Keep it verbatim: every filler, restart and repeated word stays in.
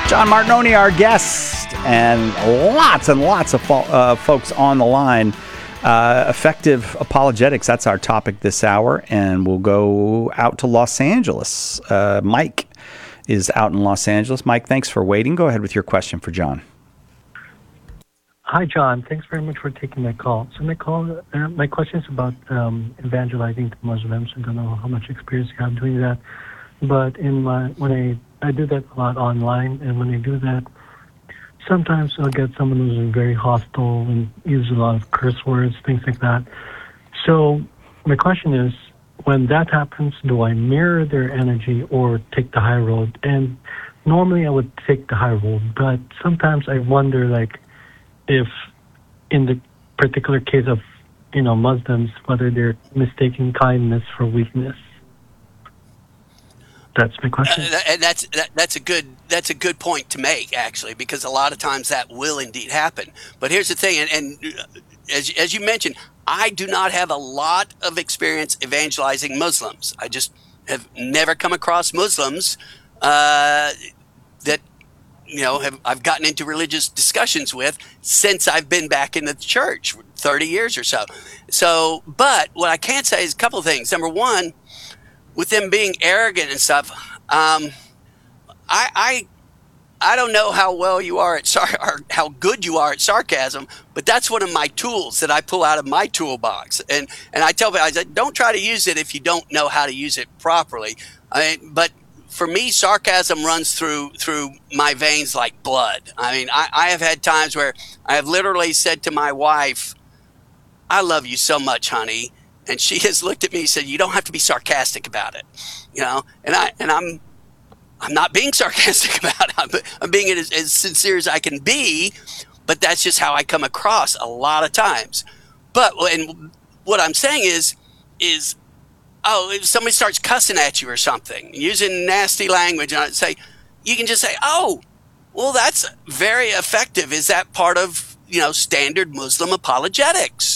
John Martinoni, our guest, and lots and lots of fo- uh, folks on the line. Uh, effective apologetics, that's our topic this hour, and we'll go out to Los Angeles. Uh, Mike is out in Los Angeles. Mike, thanks for waiting. Go ahead with your question for John. Hi, John. Thanks very much for taking my call. So my call, uh, my question is about um, evangelizing to Muslims. I don't know how much experience you have doing that, but in my when I I do that a lot online, and when I do that, sometimes I'll get someone who's very hostile and uses a lot of curse words, things like that. So my question is, when that happens, do I mirror their energy or take the high road? And normally I would take the high road, but sometimes I wonder, like, if in the particular case of, you know, Muslims, whether they're mistaking kindness for weakness. That's my question. Uh, and that's that, that's a good that's a good point to make, actually, because a lot of times that will indeed happen. But here's the thing, and, and as as you mentioned, I do not have a lot of experience evangelizing Muslims. I just have never come across Muslims uh, that you know have I've gotten into religious discussions with since I've been back in the church, thirty years or so. So, but what I can say is a couple of things. Number one, with them being arrogant and stuff, um, I, I I don't know how well you are at sar- or how good you are at sarcasm, but that's one of my tools that I pull out of my toolbox. And and I tell people, I said, don't try to use it if you don't know how to use it properly. I mean, but for me, sarcasm runs through through my veins like blood. I mean, I, I have had times where I have literally said to my wife, "I love you so much, honey." And she has looked at me and said, "You don't have to be sarcastic about it," you know. And I and I'm I'm not being sarcastic about it. I'm, I'm being as, as sincere as I can be. But that's just how I come across a lot of times. But and what I'm saying is is oh, if somebody starts cussing at you or something, using nasty language, and I say, you can just say, "Oh, well, that's very effective. Is that part of, you know, standard Muslim apologetics?"